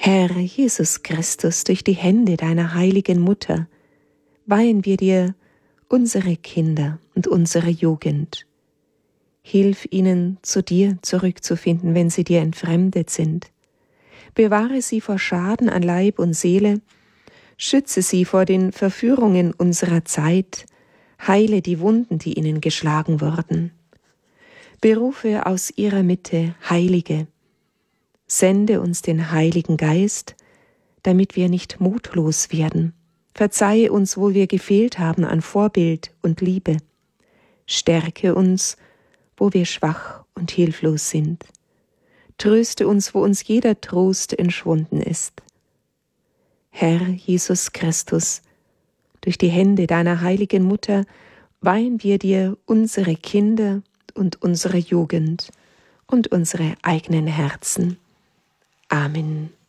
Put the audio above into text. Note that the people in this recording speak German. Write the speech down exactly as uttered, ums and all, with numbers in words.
Herr Jesus Christus, durch die Hände deiner heiligen Mutter weihen wir dir unsere Kinder und unsere Jugend. Hilf ihnen, zu dir zurückzufinden, wenn sie dir entfremdet sind. Bewahre sie vor Schaden an Leib und Seele, schütze sie vor den Verführungen unserer Zeit, heile die Wunden, die ihnen geschlagen wurden. Berufe aus ihrer Mitte Heilige, sende uns den Heiligen Geist, damit wir nicht mutlos werden. Verzeihe uns, wo wir gefehlt haben an Vorbild und Liebe. Stärke uns, wo wir schwach und hilflos sind. Tröste uns, wo uns jeder Trost entschwunden ist. Herr Jesus Christus, durch die Hände deiner heiligen Mutter weihen wir dir unsere Kinder und unsere Jugend und unsere eigenen Herzen. Amen.